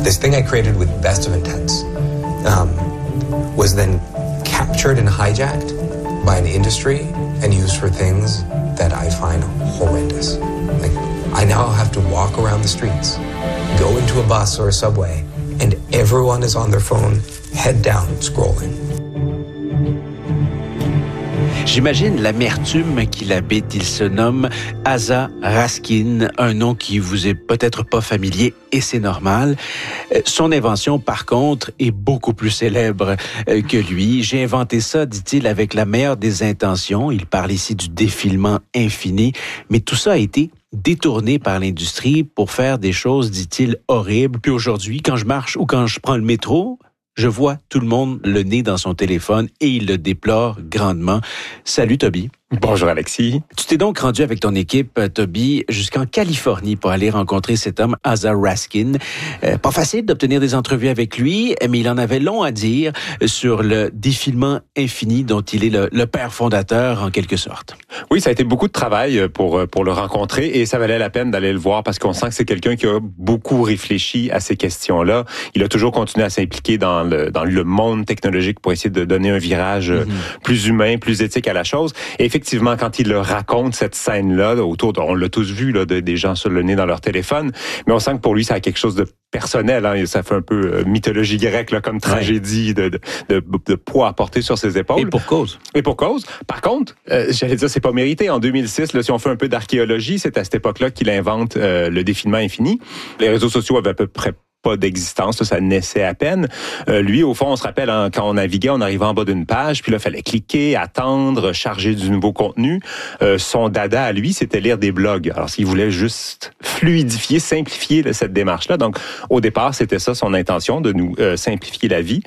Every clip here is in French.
This thing I created with best of intents was then captured and hijacked by an industry and used for things that I find horrendous. Like, I now have to walk around the streets, go into a bus or a subway, and everyone is on their phone, head down, scrolling. J'imagine l'amertume qui l'habite. Il se nomme Asa Raskin, un nom qui vous est peut-être pas familier et c'est normal. Son invention, par contre, est beaucoup plus célèbre que lui. J'ai inventé ça, dit-il, avec la meilleure des intentions. Il parle ici du défilement infini, mais tout ça a été détourné par l'industrie pour faire des choses, dit-il, horribles. Puis aujourd'hui, quand je marche ou quand je prends le métro, je vois tout le monde le nez dans son téléphone et il le déplore grandement. Salut Toby. Bonjour Alexis. Tu t'es donc rendu avec ton équipe, Toby, jusqu'en Californie pour aller rencontrer cet homme, Asa Raskin. Pas facile d'obtenir des entrevues avec lui, mais il en avait long à dire sur le défilement infini dont il est le père fondateur en quelque sorte. Oui, ça a été beaucoup de travail pour le rencontrer et ça valait la peine d'aller le voir parce qu'on sent que c'est quelqu'un qui a beaucoup réfléchi à ces questions-là. Il a toujours continué à s'impliquer dans le monde technologique pour essayer de donner un virage plus humain, plus éthique à la chose. Et effectivement, quand il raconte cette scène-là, on l'a tous vu, là, des gens sur le nez dans leur téléphone, mais on sent que pour lui, ça a quelque chose de personnel. Hein, ça fait un peu mythologie grecque, là, comme tragédie de poids à porter sur ses épaules. Et pour cause. Et pour cause. Par contre, j'allais dire, c'est pas mérité. En 2006, là, si on fait un peu d'archéologie, c'est à cette époque-là qu'il invente le défilement infini. Les réseaux sociaux avaient à peu près pas d'existence, ça naissait à peine. Lui, au fond, on se rappelle, hein, quand on naviguait, on arrivait en bas d'une page, puis là, il fallait cliquer, attendre, charger du nouveau contenu. Son dada à lui, c'était lire des blogs. Alors, s'il voulait juste fluidifier, simplifier cette démarche-là. Donc, au départ, c'était ça son intention, de nous simplifier la vie.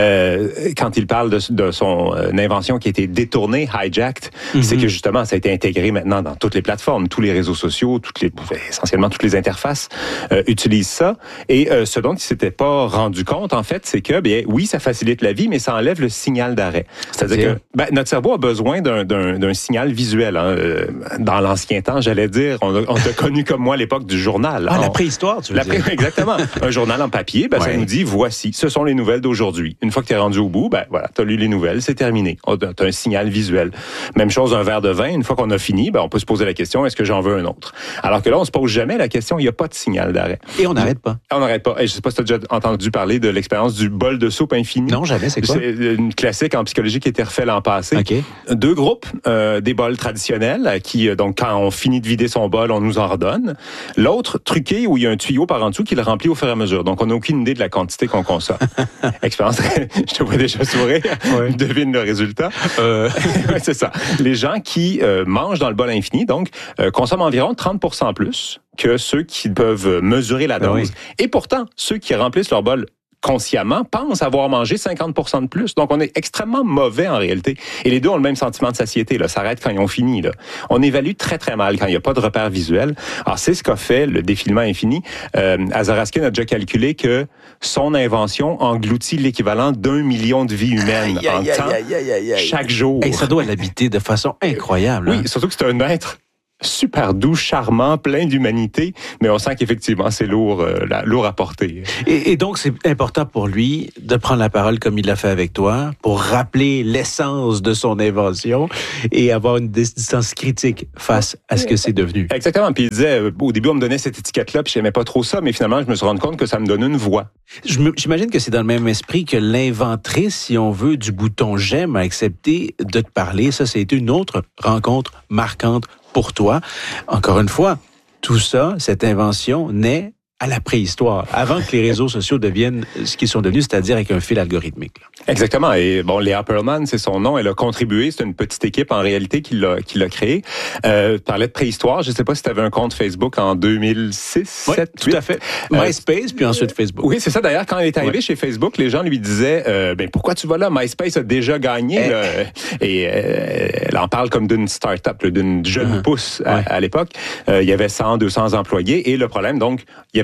Quand il parle de son invention qui a été détournée, hijacked, c'est que justement, ça a été intégré maintenant dans toutes les plateformes, tous les réseaux sociaux, essentiellement toutes les interfaces utilisent ça. Et ce dont il s'était pas rendu compte, en fait, c'est que, bien, oui, ça facilite la vie, mais ça enlève le signal d'arrêt. C'est-à-dire que notre cerveau a besoin d'un signal visuel. Hein. Dans l'ancien temps, j'allais dire, on t'a connu comme moi à l'époque du journal. Ah, la préhistoire, tu veux dire. Exactement. Un journal en papier, ça nous dit, voici, ce sont les nouvelles d'aujourd'hui. Une fois que tu es rendu au bout, voilà, tu as lu les nouvelles, c'est terminé. Tu as un signal visuel. Même chose, un verre de vin, une fois qu'on a fini, on peut se poser la question, est-ce que j'en veux un autre? Alors que là, on se pose jamais la question, il n'y a pas de signal d'arrêt. Et on n'arrête pas. On n'arrête pas. Et je sais pas si tu as déjà entendu parler de l'expérience du bol de soupe infini. Non, jamais, c'est quoi? C'est une classique en psychologie qui a été refaite l'an passé. Okay. Deux groupes, des bols traditionnels qui, donc, quand on finit de vider son bol, on nous en redonne. L'autre, truqué, où il y a un tuyau par en dessous qui le remplit au fur et à mesure. Donc, on n'a aucune idée de la quantité qu'on consomme. Expérience, je te vois déjà sourire. Ouais. Devine le résultat. Ouais, c'est ça. Les gens qui mangent dans le bol infini, donc, consomment environ 30% plus que ceux qui peuvent mesurer la dose. Oui. Et pourtant, ceux qui remplissent leur bol consciemment pensent avoir mangé 50% de plus. Donc, on est extrêmement mauvais en réalité. Et les deux ont le même sentiment de satiété. Là. Ça arrête quand ils ont fini. Là. On évalue très, très mal quand il n'y a pas de repère visuel. Alors, c'est ce qu'a fait le défilement infini. Asa Raskin a déjà calculé que son invention engloutit l'équivalent d'1 million de vies humaines en temps chaque jour. Et ça doit l'habiter de façon incroyable. Oui, surtout que c'est un être super doux, charmant, plein d'humanité, mais on sent qu'effectivement, c'est lourd à porter. Et donc, c'est important pour lui de prendre la parole comme il l'a fait avec toi, pour rappeler l'essence de son invention et avoir une distance critique face à ce que c'est devenu. Exactement. Puis il disait, au début, on me donnait cette étiquette-là, puis j'aimais pas trop ça, mais finalement, je me suis rendu compte que ça me donne une voix. J'imagine que c'est dans le même esprit que l'inventrice, si on veut, du bouton j'aime a accepté de te parler. Ça, c'est une autre rencontre marquante pour toi. Encore une fois, tout ça, cette invention naît à la préhistoire, avant que les réseaux sociaux deviennent ce qu'ils sont devenus, c'est-à-dire avec un fil algorithmique. Exactement. Et bon, Léa Pearlman, c'est son nom. Elle a contribué. C'est une petite équipe, en réalité, qui l'a créé. Parlait de préhistoire. Je ne sais pas si tu avais un compte Facebook en 2006, oui, 7, 8. Tout à fait. MySpace, puis ensuite Facebook. Oui, c'est ça. D'ailleurs, quand elle est arrivée chez Facebook, les gens lui disaient, pourquoi tu vas là? MySpace a déjà gagné. Là. Et elle en parle comme d'une start-up, d'une jeune pousse à l'époque. Il y avait 100, 200 employés. Et le problème, donc, il y avait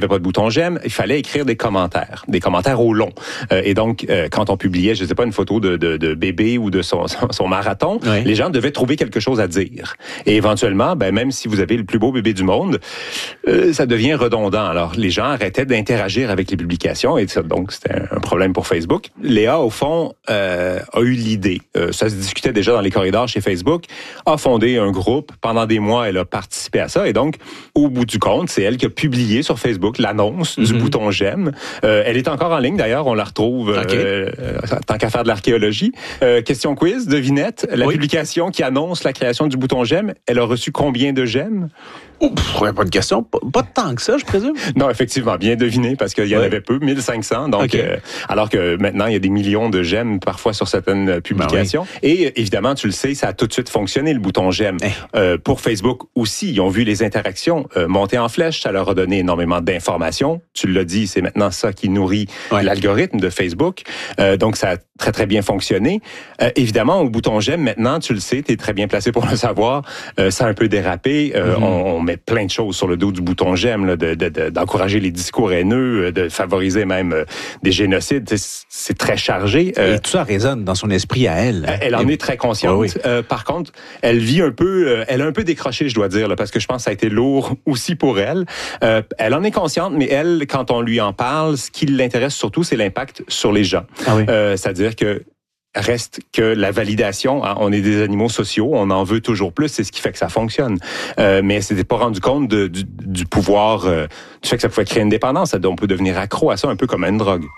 avait pas de bouton j'aime, il fallait écrire des commentaires au long. Et donc, quand on publiait, je sais pas, une photo de bébé ou de son marathon, les gens devaient trouver quelque chose à dire. Et éventuellement, même si vous avez le plus beau bébé du monde, ça devient redondant. Alors, les gens arrêtaient d'interagir avec les publications et ça, donc c'était un problème pour Facebook. Léa, au fond, a eu l'idée. Ça se discutait déjà dans les corridors chez Facebook, a fondé un groupe. Pendant des mois, elle a participé à ça et donc, au bout du compte, c'est elle qui a publié sur Facebook l'annonce du bouton j'aime. Elle est encore en ligne d'ailleurs, on la retrouve tant qu'à faire de l'archéologie. Question quiz, devinette, la publication qui annonce la création du bouton j'aime, elle a reçu combien de j'aime? Pas de question, pas tant que ça, je présume. Non, effectivement, bien deviné, parce qu'il y en avait peu, 1500. Donc, alors que maintenant, il y a des millions de j'aime parfois sur certaines publications. Et évidemment, tu le sais, ça a tout de suite fonctionné, le bouton j'aime. Pour Facebook aussi, ils ont vu les interactions monter en flèche. Ça leur a donné énormément d'informations. Tu l'as dit, c'est maintenant ça qui nourrit l'algorithme de Facebook. Donc, ça a très, très bien fonctionné. Évidemment, au bouton j'aime, maintenant, tu le sais, tu es très bien placé pour le savoir, ça a un peu dérapé. On met plein de choses sur le dos du bouton j'aime, là, d'encourager les discours haineux, de favoriser même des génocides. C'est très chargé. Et tout ça résonne dans son esprit à elle. Elle en est très consciente. Par contre, elle vit un peu, elle a un peu décroché, je dois dire, là, parce que je pense que ça a été lourd aussi pour elle. Elle en est consciente, mais elle, quand on lui en parle, ce qui l'intéresse surtout, c'est l'impact sur les gens. C'est-à-dire que reste que la validation, on est des animaux sociaux, on en veut toujours plus, c'est ce qui fait que ça fonctionne. Mais elle s'était pas rendu compte du pouvoir, du fait que ça pouvait créer une dépendance. On peut devenir accro à ça, un peu comme à une drogue.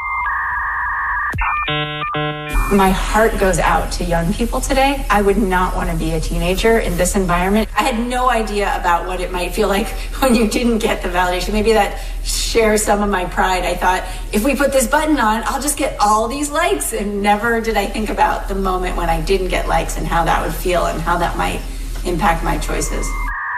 My heart goes out to young people today. I would not want to be a teenager in this environment. I had no idea about what it might feel like when you didn't get the validation. Maybe that shares some of my pride. I thought, if we put this button on, I'll just get all these likes. And never did I think about the moment when I didn't get likes and how that would feel and how that might impact my choices.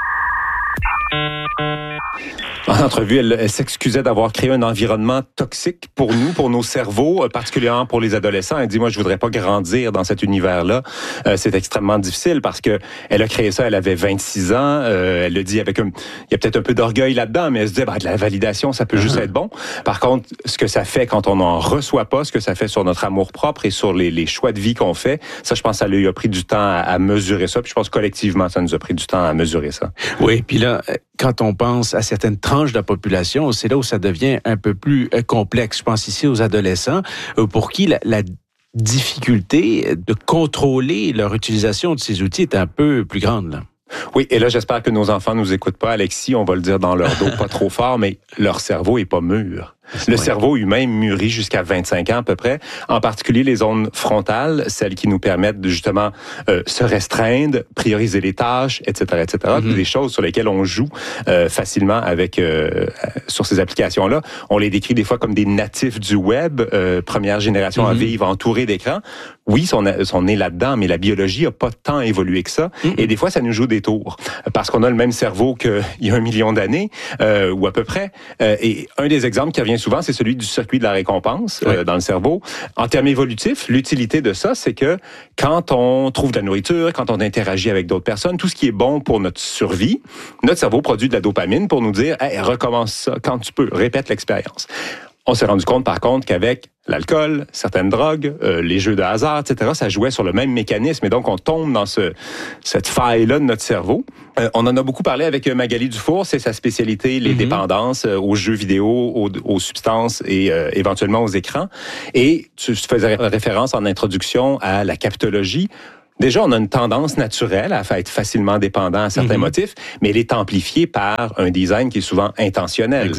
En entrevue, elle s'excusait d'avoir créé un environnement toxique pour nous, pour nos cerveaux, particulièrement pour les adolescents. Elle dit, moi, je voudrais pas grandir dans cet univers-là. C'est extrêmement difficile parce que elle a créé ça, elle avait 26 ans. Elle le dit avec il y a peut-être un peu d'orgueil là-dedans, mais elle se dit, de la validation, ça peut juste être bon. Par contre, ce que ça fait quand on n'en reçoit pas, ce que ça fait sur notre amour-propre et sur les choix de vie qu'on fait, ça, je pense que ça lui a pris du temps à mesurer ça. Puis je pense collectivement, ça nous a pris du temps à mesurer ça. Oui, puis là, quand on pense à certaines tranches de la population, c'est là où ça devient un peu plus complexe. Je pense ici aux adolescents, pour qui la difficulté de contrôler leur utilisation de ces outils est un peu plus grande, là. Oui, et là, j'espère que nos enfants nous écoutent pas, Alexis, on va le dire dans leur dos, pas trop fort, mais leur cerveau est pas mûr. Le cerveau humain mûrit jusqu'à 25 ans à peu près, en particulier les zones frontales, celles qui nous permettent de justement se restreindre, prioriser les tâches, etc., etc. Des choses sur lesquelles on joue facilement avec sur ces applications-là. On les décrit des fois comme des natifs du web, première génération à vivre entourés d'écrans. Oui, on est là-dedans, mais la biologie a pas tant évolué que ça. Et des fois, ça nous joue des tours. Parce qu'on a le même cerveau qu'il y a 1 million d'années, ou à peu près. Et un des exemples qui revient souvent, c'est celui du circuit de la récompense dans le cerveau. En termes évolutifs, l'utilité de ça, c'est que quand on trouve de la nourriture, quand on interagit avec d'autres personnes, tout ce qui est bon pour notre survie, notre cerveau produit de la dopamine pour nous dire « Hey, recommence ça quand tu peux, répète l'expérience ». On s'est rendu compte, par contre, qu'avec l'alcool, certaines drogues, les jeux de hasard, etc., ça jouait sur le même mécanisme. Et donc, on tombe dans cette faille-là de notre cerveau. On en a beaucoup parlé avec Magali Dufour. C'est sa spécialité, les dépendances aux jeux vidéo, aux substances et éventuellement aux écrans. Et tu faisais référence en introduction à la captologie. Déjà, on a une tendance naturelle à être facilement dépendant à certains motifs, mais elle est amplifiée par un design qui est souvent intentionnel.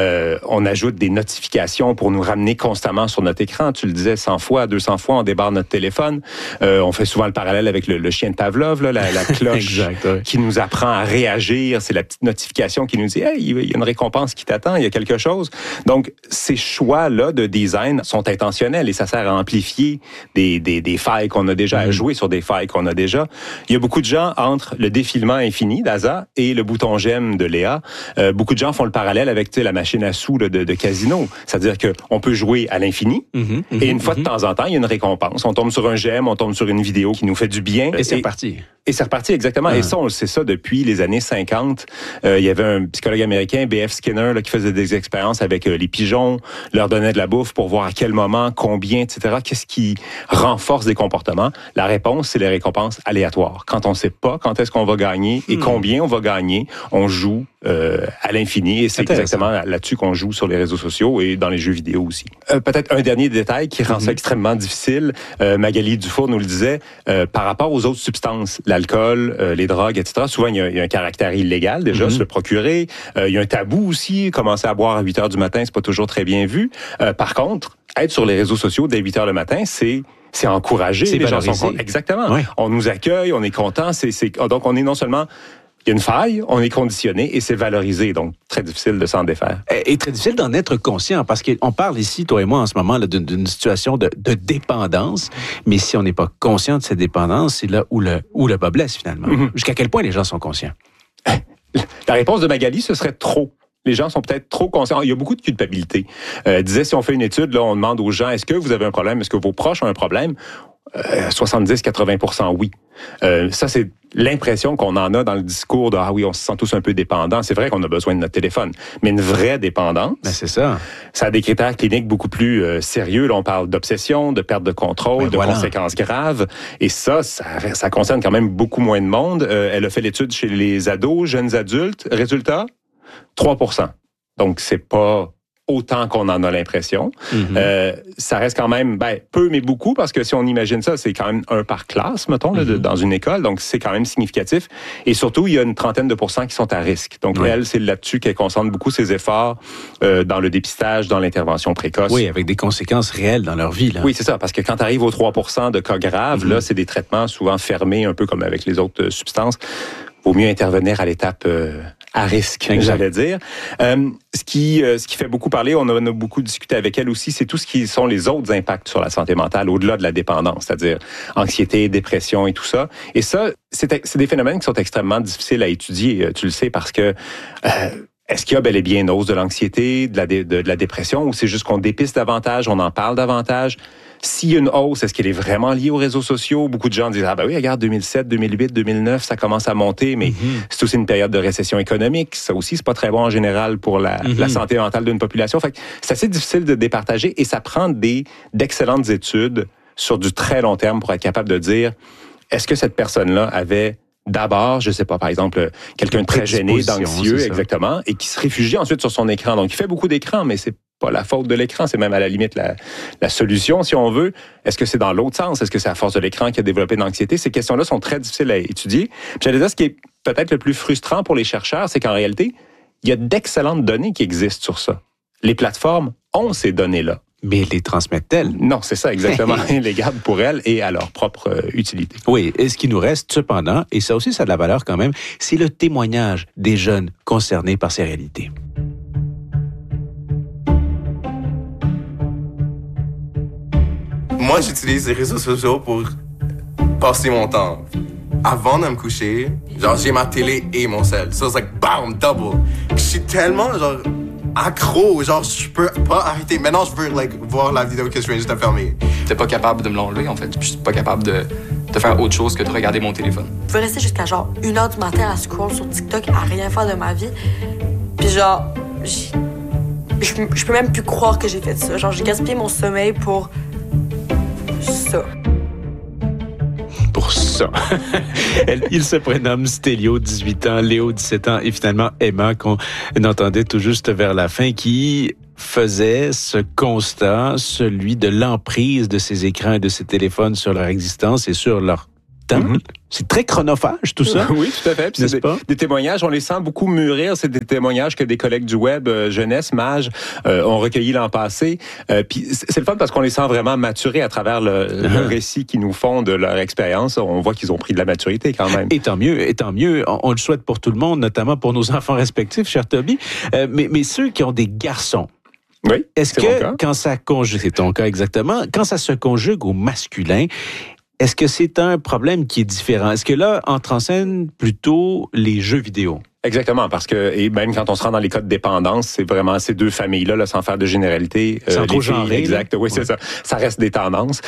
On ajoute des notifications pour nous ramener constamment sur notre écran. Tu le disais 100 fois, 200 fois, on débarre notre téléphone. On fait souvent le parallèle avec le chien de Pavlov, là, la cloche qui nous apprend à réagir. C'est la petite notification qui nous dit « Hey, il y a une récompense qui t'attend, il y a quelque chose. » Donc, ces choix-là de design sont intentionnels et ça sert à amplifier des failles qu'on a déjà à jouer sur des failles failles qu'on a déjà. Il y a beaucoup de gens entre le défilement infini d'Asa et le bouton j'aime de Léa. Beaucoup de gens font le parallèle avec la machine à sous de casino. C'est-à-dire qu'on peut jouer à l'infini et une fois de temps en temps, il y a une récompense. On tombe sur un j'aime, on tombe sur une vidéo qui nous fait du bien. Et c'est reparti. Et c'est reparti, exactement. Et ça, on le sait ça depuis les années 50. Il y avait un psychologue américain, B.F. Skinner, là, qui faisait des expériences avec les pigeons, leur donnait de la bouffe pour voir à quel moment, combien, etc. Qu'est-ce qui renforce des comportements? La réponse, c'est les récompenses aléatoires. Quand on ne sait pas quand est-ce qu'on va gagner et combien on va gagner, on joue à l'infini. Et c'est exactement là-dessus qu'on joue sur les réseaux sociaux et dans les jeux vidéo aussi. Peut-être un dernier détail qui rend ça extrêmement difficile. Magali Dufour nous le disait, par rapport aux autres substances, l'alcool, les drogues, etc. Souvent, il y a un caractère illégal déjà, se le procurer. Il y a un tabou aussi. Commencer à boire à 8 heures du matin, c'est pas toujours très bien vu. Par contre, être sur les réseaux sociaux dès 8 heures le matin, c'est encouragé. C'est les gens valorisé. sont exactement. Oui. On nous accueille, on est content. Donc, on est non seulement... Il y a une faille, on est conditionné et c'est valorisé, donc très difficile de s'en défaire. Et très difficile d'en être conscient, parce qu'on parle ici, toi et moi, en ce moment, là, d'une situation de dépendance, mais si on n'est pas conscient de cette dépendance, c'est là où le bas blesse, finalement. Jusqu'à quel point les gens sont conscients? La réponse de Magali, ce serait trop. Les gens sont peut-être trop conscients. Il y a beaucoup de culpabilité. Disait, si on fait une étude, là, on demande aux gens, est-ce que vous avez un problème? Est-ce que vos proches ont un problème? 70-80% oui. Ça, c'est l'impression qu'on en a dans le discours de « Ah oui, on se sent tous un peu dépendants ». C'est vrai qu'on a besoin de notre téléphone. Mais une vraie dépendance, c'est ça. Ça a des critères cliniques beaucoup plus sérieux. Là, on parle d'obsession, de perte de contrôle, conséquences graves. Et ça concerne quand même beaucoup moins de monde. Elle a fait l'étude chez les ados, jeunes adultes. Résultat, 3%. Donc, c'est pas autant qu'on en a l'impression. Ça reste quand même peu, mais beaucoup, parce que si on imagine ça, c'est quand même 1 par classe, mettons, là, dans une école, donc c'est quand même significatif. Et surtout, il y a une trentaine de % qui sont à risque. Donc, elle, c'est là-dessus qu'elle concentre beaucoup ses efforts dans le dépistage, dans l'intervention précoce. Oui, avec des conséquences réelles dans leur vie. Là. Oui, c'est ça, parce que quand tu arrives aux 3% de cas graves, là, c'est des traitements souvent fermés, un peu comme avec les autres substances. Vaut mieux intervenir à l'étape à risque, j'allais dire. Ce qui fait beaucoup parler, on a beaucoup discuté avec elle aussi, c'est tout ce qui sont les autres impacts sur la santé mentale, au-delà de la dépendance, c'est-à-dire anxiété, dépression et tout ça. Et ça, c'est des phénomènes qui sont extrêmement difficiles à étudier, tu le sais, parce que... est-ce qu'il y a bel et bien une hausse de l'anxiété, de la dépression, ou c'est juste qu'on dépiste davantage, on en parle davantage? S'il y a une hausse, est-ce qu'elle est vraiment liée aux réseaux sociaux? Beaucoup de gens disent, oui, regarde, 2007, 2008, 2009, ça commence à monter, mais c'est aussi une période de récession économique. Ça aussi, c'est pas très bon en général pour la santé mentale d'une population. Fait que c'est assez difficile de départager et ça prend d'excellentes études sur du très long terme pour être capable de dire, est-ce que cette personne-là avait d'abord, je sais pas, par exemple, quelqu'un de très gêné, d'anxieux, exactement, et qui se réfugie ensuite sur son écran. Donc, il fait beaucoup d'écran, mais c'est pas la faute de l'écran, c'est même à la limite la solution, si on veut. Est-ce que c'est dans l'autre sens? Est-ce que c'est à force de l'écran qui a développé de l'anxiété? Ces questions-là sont très difficiles à étudier. Puis j'allais dire, ce qui est peut-être le plus frustrant pour les chercheurs, c'est qu'en réalité, il y a d'excellentes données qui existent sur ça. Les plateformes ont ces données-là. Mais les transmettent-elles? Non, c'est ça, exactement. Ils les gardent pour elles et à leur propre utilité. Oui, et ce qui nous reste, cependant, et ça aussi, ça a de la valeur quand même, c'est le témoignage des jeunes concernés par ces réalités. Moi, j'utilise les réseaux sociaux pour passer mon temps. Avant de me coucher, genre, j'ai ma télé et mon cell. So, it's like, bam, double. Je suis tellement, genre, accro, genre, je peux pas arrêter. Maintenant, je veux, voir la vidéo que je viens juste de fermer. J'étais pas capable de me l'enlever, en fait. Je suis pas capable de faire autre chose que de regarder mon téléphone. Je peux rester jusqu'à, 1h du matin à scroll sur TikTok, à rien faire de ma vie. Puis, je peux même plus croire que j'ai fait ça. Genre, j'ai gaspillé mon sommeil pour ça. Pour ça. Il se prénomme Stélio, 18 ans, Léo, 17 ans, et finalement Emma, qu'on entendait tout juste vers la fin, qui faisait ce constat, celui de l'emprise de ces écrans et de ces téléphones sur leur existence et sur leur temps. C'est très chronophage, tout ça. Oui, tout à fait. Puis c'est des témoignages, on les sent beaucoup mûrir. C'est des témoignages que des collègues du web, Jeunesse, Mage, ont recueillis l'an passé. Puis c'est le fun parce qu'on les sent vraiment maturés à travers le récit qu'ils nous font de leur expérience. On voit qu'ils ont pris de la maturité quand même. Et tant mieux. On le souhaite pour tout le monde, notamment pour nos enfants respectifs, cher Toby. Mais ceux qui ont des garçons, oui, est-ce que quand ça conjugue, c'est ton cas exactement, quand ça se conjugue au masculin, Est-ce que c'est un problème qui est différent? Est-ce que là, entre en scène plutôt les jeux vidéo? Exactement, parce que et même quand on se rend dans les cas de dépendance, c'est vraiment ces deux familles-là, là, sans faire de généralité. Sans trop genrer. Exact, oui, c'est ça. Ça reste des tendances.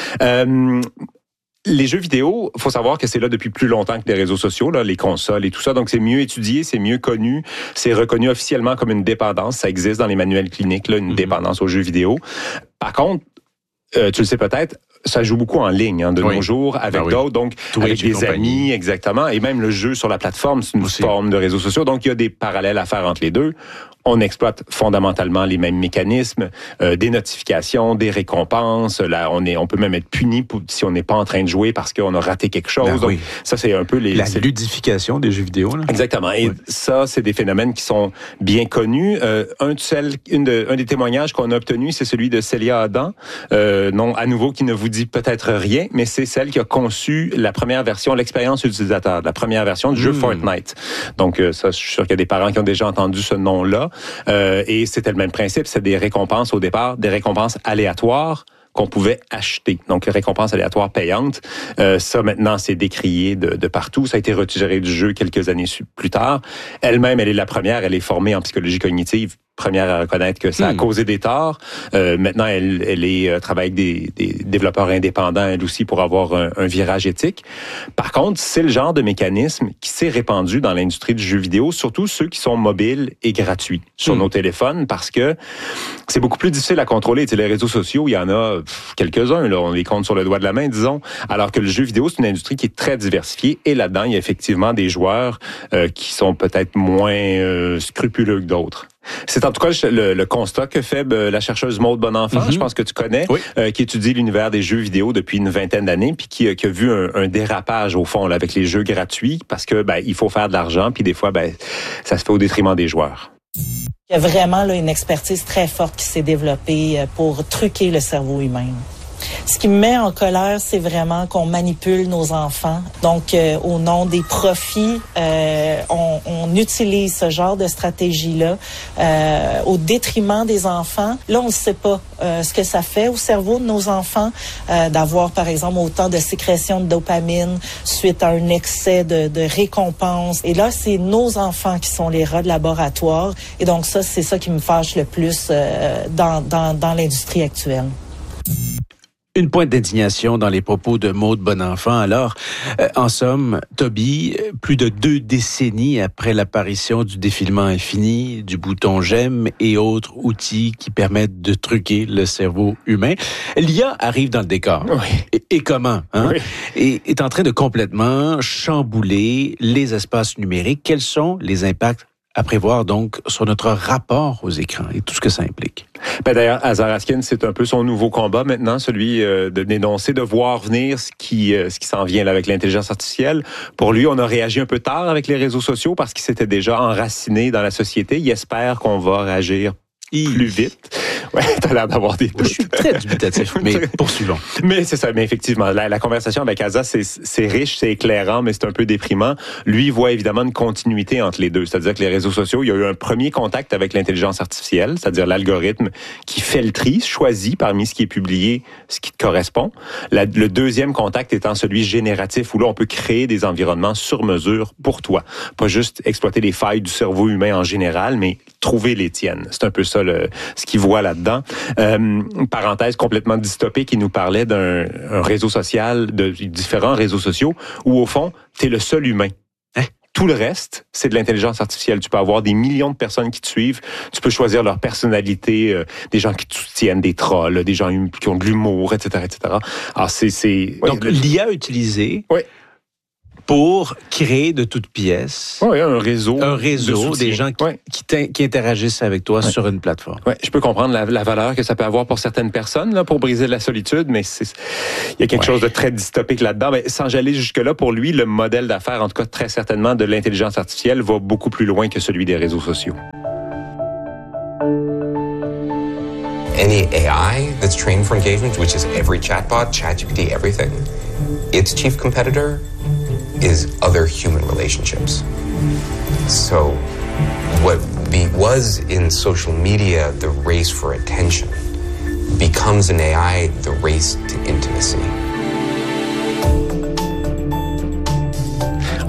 Les jeux vidéo, faut savoir que c'est là depuis plus longtemps que les réseaux sociaux, là, les consoles et tout ça. Donc, c'est mieux étudié, c'est mieux connu. C'est reconnu officiellement comme une dépendance. Ça existe dans les manuels cliniques, là, une dépendance aux jeux vidéo. Par contre, tu le sais peut-être, ça joue beaucoup en ligne de nos jours avec d'autres, donc Twitch avec des amis, exactement. Et même le jeu sur la plateforme, c'est une forme de réseaux sociaux. Donc, il y a des parallèles à faire entre les deux. On exploite fondamentalement les mêmes mécanismes, des notifications, des récompenses. Là, on peut même être puni si on n'est pas en train de jouer parce qu'on a raté quelque chose. Donc, ça, c'est un peu la ludification des jeux vidéo. Là. Exactement. Et ça, c'est des phénomènes qui sont bien connus. Un des témoignages qu'on a obtenu, c'est celui de Célia Adam. Non, à nouveau, qui ne vous dit peut-être rien, mais c'est celle qui a conçu la première version, l'expérience utilisateur, la première version du jeu Fortnite. Donc, ça, je suis sûr qu'il y a des parents qui ont déjà entendu ce nom-là. Et c'était le même principe, c'est des récompenses au départ, des récompenses aléatoires qu'on pouvait acheter. Donc, récompenses aléatoires payantes. Ça, maintenant, c'est décrié de partout. Ça a été retiré du jeu quelques années plus tard. Elle-même, elle est la première, elle est formée en psychologie cognitive, première à reconnaître que ça a causé des torts. Maintenant, elle travaille avec des développeurs indépendants, elle aussi, pour avoir un virage éthique. Par contre, c'est le genre de mécanisme qui s'est répandu dans l'industrie du jeu vidéo, surtout ceux qui sont mobiles et gratuits sur nos téléphones, parce que c'est beaucoup plus difficile à contrôler. Tu sais, les réseaux sociaux, il y en a quelques-uns, là, on les compte sur le doigt de la main, disons, alors que le jeu vidéo, c'est une industrie qui est très diversifiée, et là-dedans, il y a effectivement des joueurs qui sont peut-être moins scrupuleux que d'autres. C'est en tout cas le constat que fait la chercheuse Maude Bonenfant, je pense que tu connais, qui étudie l'univers des jeux vidéo depuis une vingtaine d'années, puis qui a vu un dérapage au fond là, avec les jeux gratuits, parce que il faut faire de l'argent, puis des fois ça se fait au détriment des joueurs. Il y a vraiment là, une expertise très forte qui s'est développée pour truquer le cerveau humain. Ce qui me met en colère, c'est vraiment qu'on manipule nos enfants. Donc, au nom des profits, on utilise ce genre de stratégie-là au détriment des enfants. Là, on ne sait pas ce que ça fait au cerveau de nos enfants d'avoir, par exemple, autant de sécrétion de dopamine suite à un excès de récompense. Et là, c'est nos enfants qui sont les rats de laboratoire. Et donc, ça, c'est ça qui me fâche le plus dans l'industrie actuelle. Une pointe d'indignation dans les propos de Maude Bonenfant. Alors, en somme, Toby, plus de 2 décennies après l'apparition du défilement infini, du bouton j'aime et autres outils qui permettent de truquer le cerveau humain, l'IA arrive dans le décor. Oui. Et comment? Oui. Et est en train de complètement chambouler les espaces numériques. Quels sont les impacts à prévoir donc sur notre rapport aux écrans et tout ce que ça implique? D'ailleurs, Asa Raskin, c'est un peu son nouveau combat maintenant, celui de dénoncer, de voir venir ce qui s'en vient là, avec l'intelligence artificielle. Pour lui, on a réagi un peu tard avec les réseaux sociaux parce qu'il s'était déjà enraciné dans la société. Il espère qu'on va réagir plus vite. Ouais, t'as l'air d'avoir des doutes. Je suis très dubitatif, mais poursuivons. Mais c'est ça, mais effectivement, la conversation avec Asa, c'est riche, c'est éclairant, mais c'est un peu déprimant. Lui, il voit évidemment une continuité entre les deux. C'est-à-dire que les réseaux sociaux, il y a eu un premier contact avec l'intelligence artificielle, c'est-à-dire l'algorithme qui fait le tri, choisit parmi ce qui est publié, ce qui te correspond. Le deuxième contact étant celui génératif, où là, on peut créer des environnements sur mesure pour toi. Pas juste exploiter les failles du cerveau humain en général, mais trouver les tiennes. C'est un peu ça ce qu'il voit là-dedans. Une parenthèse complètement dystopique, il nous parlait d'un réseau social, de différents réseaux sociaux, où au fond, t'es le seul humain. Tout le reste, c'est de l'intelligence artificielle. Tu peux avoir des millions de personnes qui te suivent. Tu peux choisir leur personnalité, des gens qui te soutiennent, des trolls, des gens qui ont de l'humour, etc., etc. Alors, donc, l'IA utilisée... Oui. Pour créer de toutes pièces un réseau des gens qui interagissent avec toi sur une plateforme. Ouais, je peux comprendre la valeur que ça peut avoir pour certaines personnes là, pour briser la solitude, mais il y a quelque chose de très dystopique là-dedans. Mais sans aller jusque-là, pour lui, le modèle d'affaires, en tout cas très certainement de l'intelligence artificielle, va beaucoup plus loin que celui des réseaux sociaux. Any AI that's trained for engagement, which is every chatbot, ChatGPT, everything, its chief competitor is other human relationships. So what was in social media the race for attention becomes in AI the race to intimacy.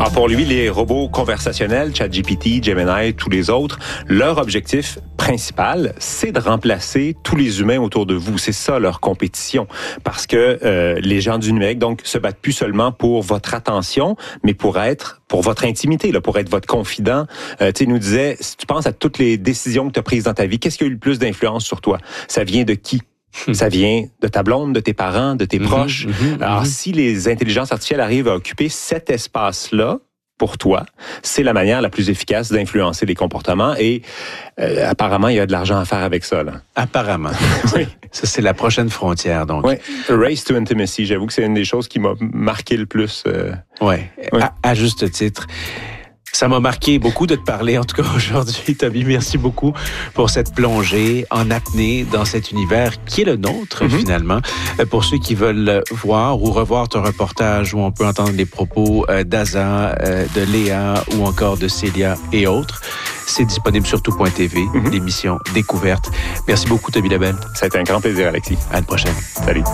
Alors pour lui, les robots conversationnels, ChatGPT, Gemini, tous les autres, leur objectif principal, c'est de remplacer tous les humains autour de vous. C'est ça leur compétition. Parce que les gens du numérique, donc, se battent plus seulement pour votre attention, mais pour votre intimité, là, pour être votre confident. Tu sais, il nous disait, si tu penses à toutes les décisions que tu as prises dans ta vie, qu'est-ce qui a eu le plus d'influence sur toi? Ça vient de qui? Ça vient de ta blonde, de tes parents, de tes proches. Alors, si les intelligences artificielles arrivent à occuper cet espace-là, pour toi, c'est la manière la plus efficace d'influencer les comportements et apparemment, il y a de l'argent à faire avec ça. Là. Apparemment. Oui. Ça, c'est la prochaine frontière, donc. Oui. Race to Intimacy, j'avoue que c'est une des choses qui m'a marqué le plus. Oui, à juste titre. Ça m'a marqué beaucoup de te parler, en tout cas aujourd'hui, Toby. Merci beaucoup pour cette plongée en apnée dans cet univers qui est le nôtre, finalement. Pour ceux qui veulent voir ou revoir ton reportage où on peut entendre les propos d'Aza, de Léa ou encore de Célia et autres, c'est disponible sur tout.tv, l'émission Découverte. Merci beaucoup, Toby Lebel. Ça a été un grand plaisir, Alexis. À la prochaine. Salut.